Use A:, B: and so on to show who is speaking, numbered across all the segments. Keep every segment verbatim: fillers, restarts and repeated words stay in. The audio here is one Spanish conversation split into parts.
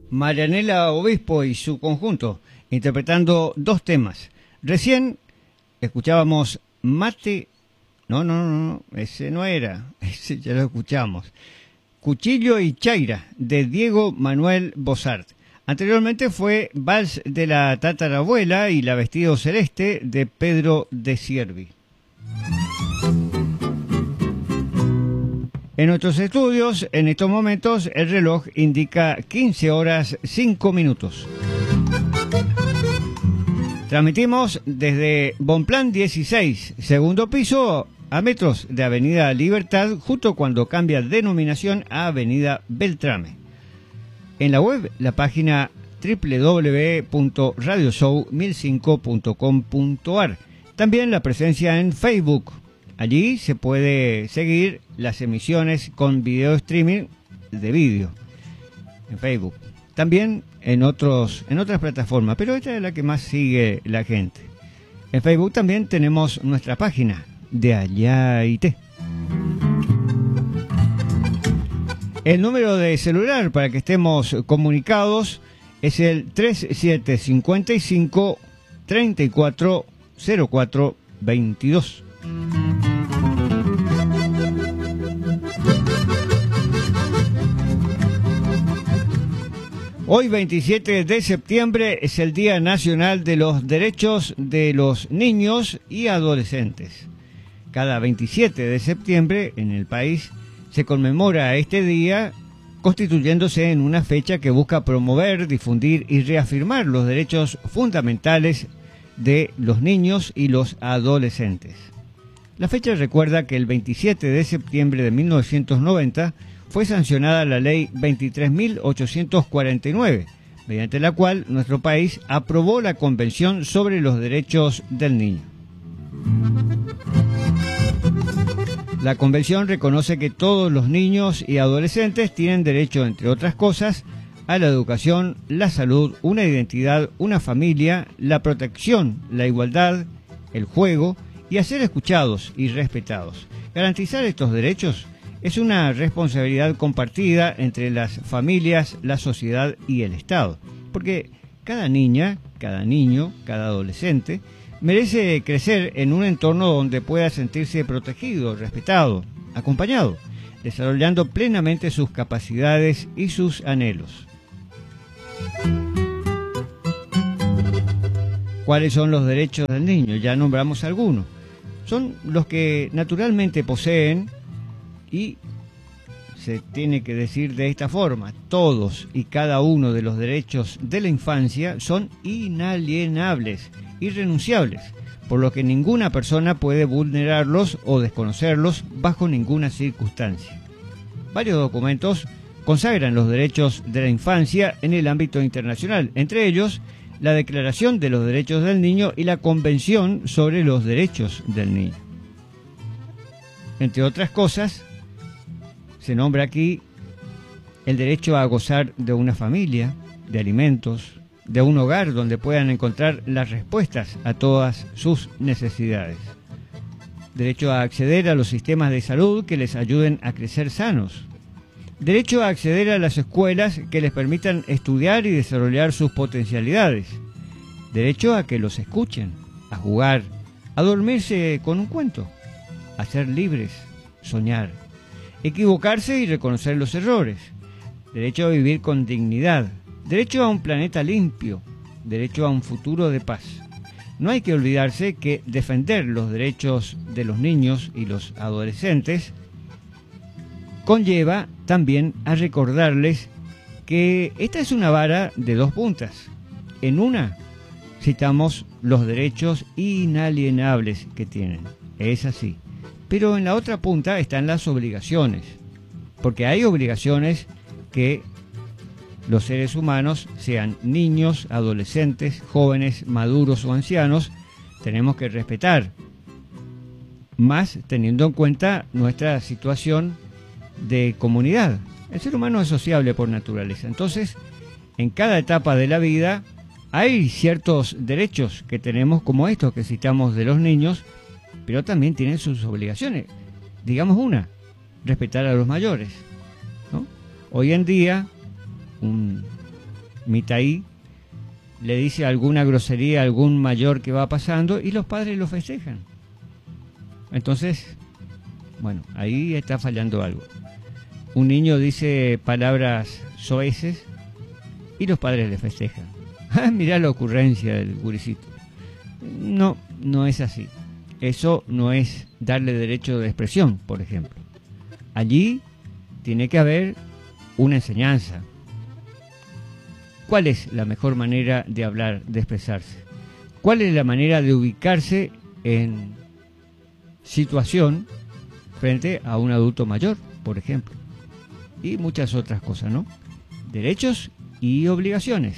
A: Marianela Obispo y su conjunto, interpretando dos temas. Recién escuchábamos Mate... No, no, no, no, ese no era, ese ya lo escuchamos. Cuchillo y Chaira, de Diego Manuel Bossart. Anteriormente fue Vals de la tatarabuela y La vestido celeste, de Pedro de Siervi. En nuestros estudios, en estos momentos, el reloj indica quince horas cinco minutos. Transmitimos desde Bonplan dieciséis, segundo piso, a metros de Avenida Libertad, justo cuando cambia denominación a Avenida Beltrame. En la web, la página doble u doble u doble u punto radio show mil cinco punto com punto a r. También la presencia en Facebook. Allí se puede seguir las emisiones con video streaming de vídeo en Facebook. También en otros en otras plataformas, pero esta es la que más sigue la gente. En Facebook también tenemos nuestra página de Allá y Té. El número de celular para que estemos comunicados es el tres siete cinco cinco, tres cuatro cero cuatro veintidós. Hoy, veintisiete de septiembre, es el Día Nacional de los Derechos de los Niños y Adolescentes. Cada veintisiete de septiembre en el país se conmemora este día, constituyéndose en una fecha que busca promover, difundir y reafirmar los derechos fundamentales de los niños y los adolescentes. La fecha recuerda que el veintisiete de septiembre de mil novecientos noventa fue sancionada la Ley veintitrés mil ochocientos cuarenta y nueve, mediante la cual nuestro país aprobó la Convención sobre los Derechos del Niño. La Convención reconoce que todos los niños y adolescentes tienen derecho, entre otras cosas, a la educación, la salud, una identidad, una familia, la protección, la igualdad, el juego y a ser escuchados y respetados. Garantizar estos derechos es una responsabilidad compartida entre las familias, la sociedad y el Estado, porque cada niña, cada niño, cada adolescente merece crecer en un entorno donde pueda sentirse protegido, respetado, acompañado, desarrollando plenamente sus capacidades y sus anhelos. ¿Cuáles son los derechos del niño? Ya nombramos algunos. Son los que naturalmente poseen y se tiene que decir de esta forma: todos y cada uno de los derechos de la infancia son inalienables, irrenunciables, por lo que ninguna persona puede vulnerarlos o desconocerlos bajo ninguna circunstancia. Varios documentos consagran los derechos de la infancia en el ámbito internacional, entre ellos la Declaración de los Derechos del Niño y la Convención sobre los Derechos del Niño. Entre otras cosas, se nombra aquí el derecho a gozar de una familia, de alimentos, de un hogar donde puedan encontrar las respuestas a todas sus necesidades. Derecho a acceder a los sistemas de salud que les ayuden a crecer sanos. Derecho a acceder a las escuelas que les permitan estudiar y desarrollar sus potencialidades. Derecho a que los escuchen, a jugar, a dormirse con un cuento, a ser libres, soñar, equivocarse y reconocer los errores. Derecho a vivir con dignidad. Derecho a un planeta limpio, derecho a un futuro de paz. No hay que olvidarse que defender los derechos de los niños y los adolescentes conlleva también a recordarles que esta es una vara de dos puntas. En una citamos los derechos inalienables que tienen, es así. Pero en la otra punta están las obligaciones, porque hay obligaciones que los seres humanos, sean niños, adolescentes, jóvenes, maduros o ancianos, tenemos que respetar, más teniendo en cuenta nuestra situación de comunidad. El ser humano es sociable por naturaleza, entonces en cada etapa de la vida hay ciertos derechos que tenemos, como estos que citamos de los niños, pero también tienen sus obligaciones. Digamos una, respetar a los mayores, ¿no? Hoy en día un Mitaí, le dice alguna grosería a algún mayor que va pasando y los padres lo festejan. Entonces, bueno, ahí está fallando algo. Un niño dice palabras soeces y los padres le festejan. Ah, mirá la ocurrencia del guricito. No, no es así. Eso no es darle derecho de expresión, por ejemplo. Allí tiene que haber una enseñanza. ¿Cuál es la mejor manera de hablar, de expresarse? ¿Cuál es la manera de ubicarse en situación frente a un adulto mayor, por ejemplo? Y muchas otras cosas, ¿no? Derechos y obligaciones.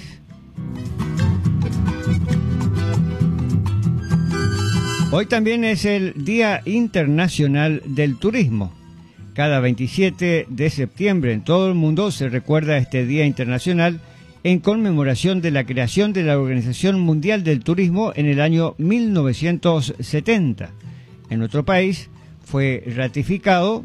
A: Hoy también es el Día Internacional del Turismo. Cada veintisiete de septiembre en todo el mundo se recuerda este Día Internacional en conmemoración de la creación de la Organización Mundial del Turismo en el año mil novecientos setenta. En nuestro país fue ratificado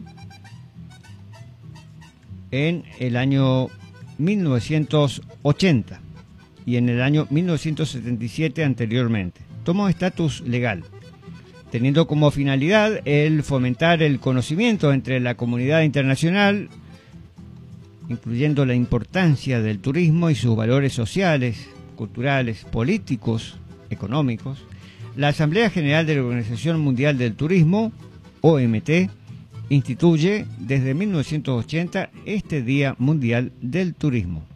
A: en el año mil novecientos ochenta y en el año mil novecientos setenta y siete anteriormente. Tomó estatus legal, teniendo como finalidad el fomentar el conocimiento entre la comunidad internacional, incluyendo la importancia del turismo y sus valores sociales, culturales, políticos, económicos. La Asamblea General de la Organización Mundial del Turismo, O M T, instituye desde mil novecientos ochenta este Día Mundial del Turismo.